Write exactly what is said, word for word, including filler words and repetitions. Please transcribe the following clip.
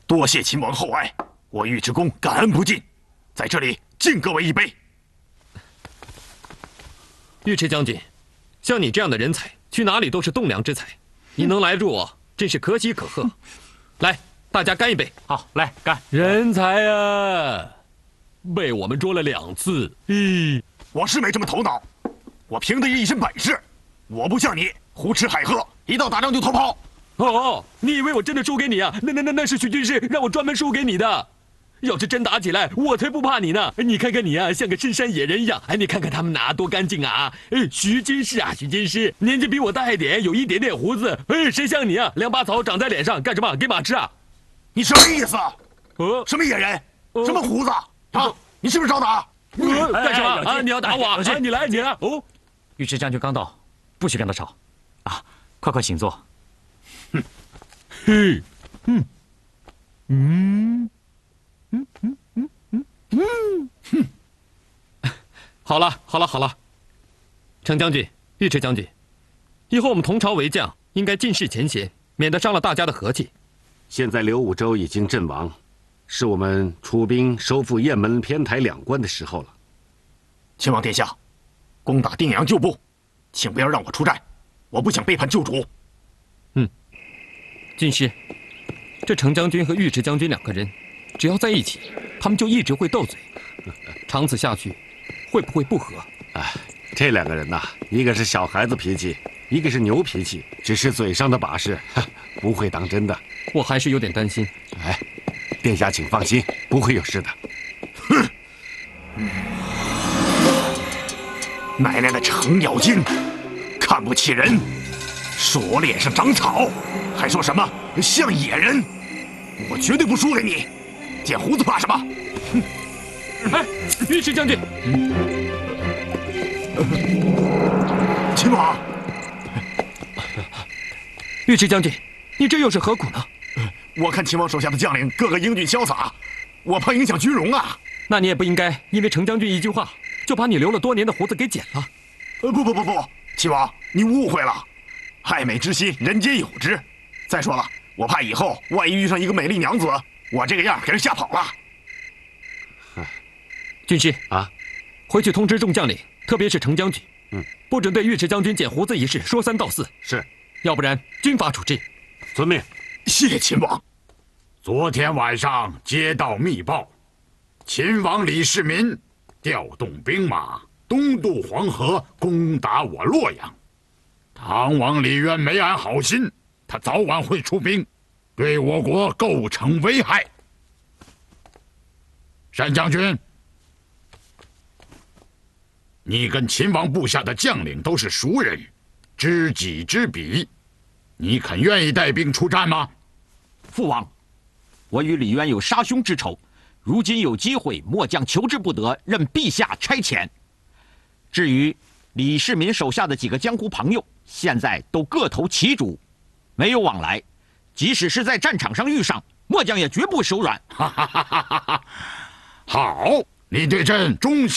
多谢秦王厚爱，我尉迟恭感恩不尽，在这里敬各位一杯。 尉迟将军，像你这样的人才，去哪里都是栋梁之才，你能来助我，真是可喜可贺。来，大家干一杯！ 好，来干！ 人才啊，被我们捉了两次。咦， 我是没这么头脑，我凭的一身本事，我不像你胡吃海喝，一到打仗就逃跑。 哦，你以为我真的输给你啊？那那那那是徐军师让我专门输给你的。要是真打起来，我才不怕你呢！你看看你啊，像个深山野人一样。哎，你看看他们哪多干净啊！哎，徐军师啊，徐军师，年纪比我大一点，有一点点胡子。哎，谁像你啊，两把草长在脸上，干什么？给马吃啊？ 你什么意思？ 呃， 什么野人？呃、什么胡子？啊！你是不是找打？ 呃、干什么啊？你要打我啊？你来，你来！哦， 尉迟将军刚到，不许跟他吵。啊，快快请坐。 哼，嘿，嗯，嗯。嗯嗯嗯嗯嗯，哼！好了好了好了，程将军、尉迟将军，以后我们同朝为将，应该尽释前嫌，免得伤了大家的和气。 现在刘武周已经阵亡，是我们出兵收复雁门、偏台两关的时候了。 秦王殿下，攻打定阳旧部，请不要让我出战，我不想背叛旧主。 嗯，军师，这程将军和尉迟将军两个人。只要在一起，他们就一直会斗嘴，长此下去，会不会不和？ 哎，这两个人呐，一个是小孩子脾气，一个是牛脾气，只是嘴上的把式，不会当真的。 我还是有点担心。 哎，殿下请放心，不会有事的。 哼！奶奶的程咬金，看不起人，说我脸上长草，还说什么像野人，我绝对不输给你。剪胡子怕什么？哼！ 哎，尉迟将军， 秦王， 尉迟将军，你这又是何苦呢？ 我看秦王手下的将领个个英俊潇洒，我怕影响军容啊。 那你也不应该因为程将军一句话，就把你留了多年的胡子给剪了。 呃，不不不不，秦王，你误会了，爱美之心，人皆有之。再说了，我怕以后万一遇上一个美丽娘子。我这个样给人吓跑了。 军师啊， 回去通知众将领，特别是程将军， 嗯， 不准对尉迟将军剪胡子一事说三道四。 是， 要不然军法处置。 遵命。 谢秦王。 昨天晚上接到密报，秦王李世民调动兵马东渡黄河，攻打我洛阳。唐王李渊没安好心，他早晚会出兵。对我国构成危害。单将军，你跟秦王部下的将领都是熟人，知己知彼，你肯愿意带兵出战吗？ 父王，我与李渊有杀兄之仇，如今有机会，末将求之不得，任陛下差遣。至于李世民手下的几个江湖朋友，现在都各投其主，没有往来。即使是在战场上遇上，末将也绝不手软。 哈哈哈哈哈！好，你对朕忠心。